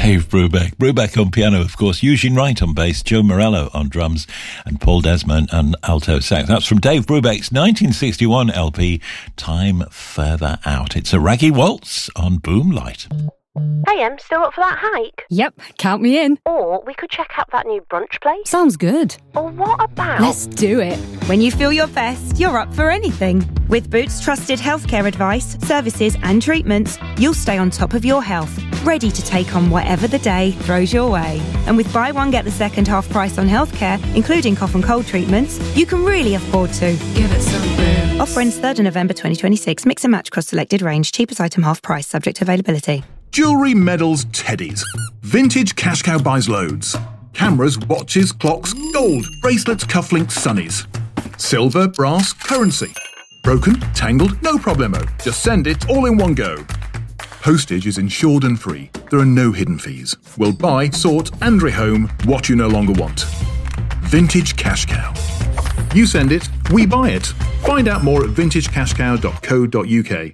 Dave Brubeck. Brubeck on piano, of course. Eugene Wright on bass, Joe Morello on drums, and Paul Desmond on alto sax. That's from Dave Brubeck's 1961 LP, Time Further Out. It's a raggy waltz on Boomlight. Hey, still up for that hike? Yep, count me in. Or we could check out that new brunch place. Sounds good. Or what about... Let's do it. When you feel your best, you're up for anything. With Boots trusted healthcare advice, services and treatments, you'll stay on top of your health, ready to take on whatever the day throws your way. And with buy one, get the second half price on healthcare, including cough and cold treatments, you can really afford to. Give it some Boots. Offer ends 3rd of November 2026. Mix and match across selected range. Cheapest item half price, subject to availability. Jewellery, medals, teddies. Vintage Cash Cow buys loads. Cameras, watches, clocks, gold, bracelets, cufflinks, sunnies. Silver, brass, currency. Broken, tangled, no problemo. Just send it all in one go. Postage is insured and free. There are no hidden fees. We'll buy, sort and rehome what you no longer want. Vintage Cash Cow. You send it, we buy it. Find out more at vintagecashcow.co.uk.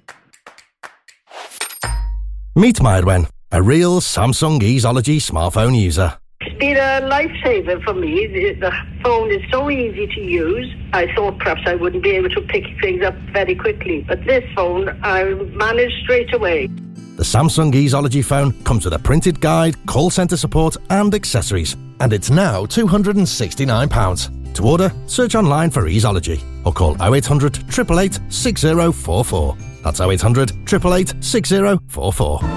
Meet Mairwen, a real Samsung Easeology smartphone user. It's been a lifesaver for me. The phone is so easy to use. I thought perhaps I wouldn't be able to pick things up very quickly, but this phone I managed straight away. The Samsung Easeology phone comes with a printed guide, call centre support and accessories, and it's now £269. To order, search online for Easeology or call 0800 888 6044. That's 0800 888 6044.